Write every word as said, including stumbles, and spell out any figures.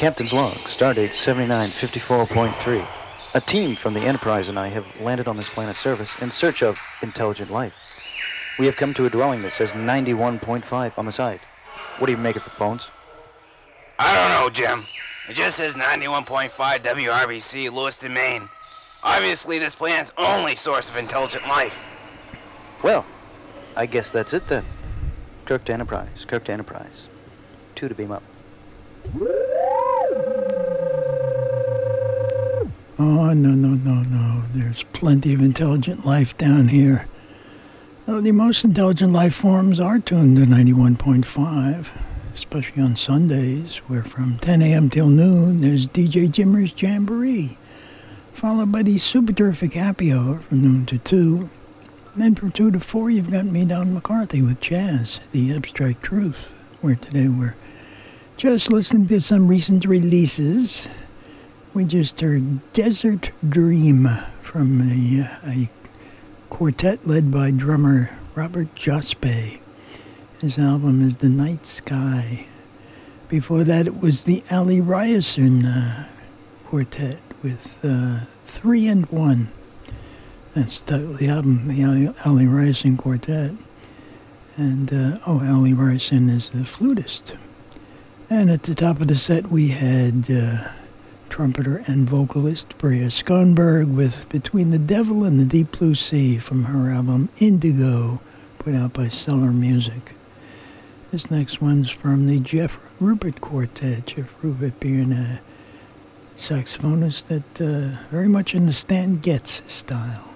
Captain's log, stardate seventy-nine fifty-four point three. A team from the Enterprise and I have landed on this planet's surface in search of intelligent life. We have come to a dwelling that says ninety-one point five on the side. What do you make of it, Bones? I don't know, Jim. It just says ninety-one point five W R B C, Lewiston, Maine. Obviously, this planet's only source of intelligent life. Well, I guess that's it then. Kirk to Enterprise, Kirk to Enterprise. Two to beam up. Oh, no, no, no, no. There's plenty of intelligent life down here. Though the most intelligent life forms are tuned to ninety-one point five, especially on Sundays, where from ten a.m. till noon, there's D J Jimmer's Jamboree, followed by the super terrific happy hour from noon to two. And then from two to four, you've got me, Don McCarthy, with Jazz, the Abstract Truth, where today we're just listening to some recent releases. We just heard Desert Dream from a, a quartet led by drummer Robert Jospe. His album is The Night Sky. Before that, it was the Ali Ryerson uh, quartet with uh, Three and One. That's the title of the album, the Ali, Ali Ryerson quartet. And, uh, oh, Ali Ryerson is the flutist. And at the top of the set, we had uh, trumpeter and vocalist Brea Skonberg with Between the Devil and the Deep Blue Sea from her album Indigo, put out by Cellar Music. This next one's from the Jeff Rupert Quartet, Jeff Rupert being a saxophonist that uh, very much in the Stan Getz style.